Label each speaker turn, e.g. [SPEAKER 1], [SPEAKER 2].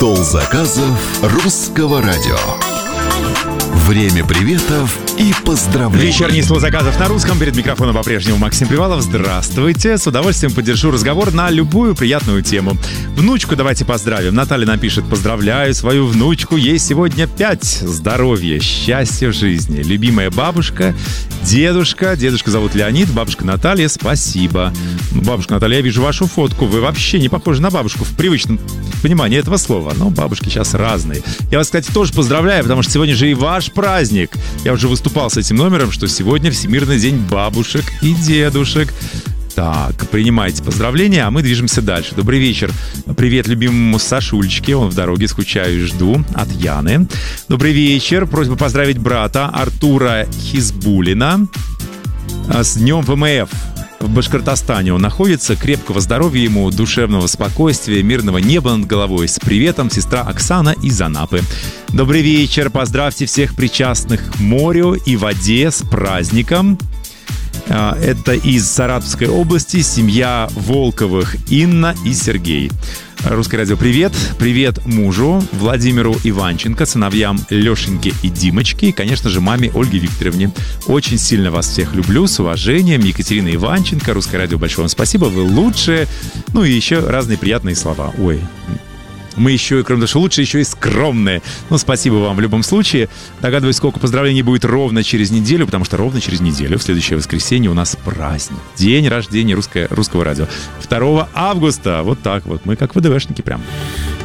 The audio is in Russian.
[SPEAKER 1] Стол заказов русского радио. Время приветов и поздравлений.
[SPEAKER 2] Вечерний стол заказов на русском. Перед микрофоном по-прежнему Максим Привалов. Здравствуйте. С удовольствием поддержу разговор на любую приятную тему. Внучку давайте поздравим. Наталья напишет: поздравляю свою внучку. Ей сегодня 5. Здоровья, счастья в жизни. Любимая бабушка, дедушка. Дедушка зовут Леонид, бабушка Наталья. Спасибо. Бабушка Наталья, я вижу вашу фотку. Вы вообще не похожи на бабушку в привычном понимании этого слова. Но бабушки сейчас разные. Я вас, кстати, тоже поздравляю, потому что сегодня же и ваш праздник. Я уже выступал с этим номером, что сегодня Всемирный день бабушек и дедушек. Так, принимайте поздравления, а мы движемся дальше. Добрый вечер. Привет любимому Сашульчике, он в дороге, скучаю и жду, от Яны. Добрый вечер. Просьба поздравить брата Артура Хизбулина с днем ВМФ. В Башкортостане он находится. Крепкого здоровья ему, душевного спокойствия, мирного неба над головой. С приветом, сестра Оксана из Анапы. Добрый вечер. Поздравьте всех причастных к морю и воде с праздником. Это из Саратовской области. Семья Волковых Инна и Сергей. Русское радио, привет. Привет мужу Владимиру Иванченко, сыновьям Лешеньке и Димочке и, конечно же, маме Ольге Викторовне. Очень сильно вас всех люблю. С уважением, Екатерина Иванченко. Русское радио, большое вам спасибо. Вы лучшие. Ну и еще разные приятные слова. Ой, мы еще, кроме того, что лучше, еще и скромные. Ну, спасибо вам в любом случае. Догадываюсь, сколько поздравлений будет ровно через неделю, потому что ровно через неделю, в следующее воскресенье, у нас праздник. День рождения русского радио. 2 августа. Вот так вот. Мы как ВДВшники прям.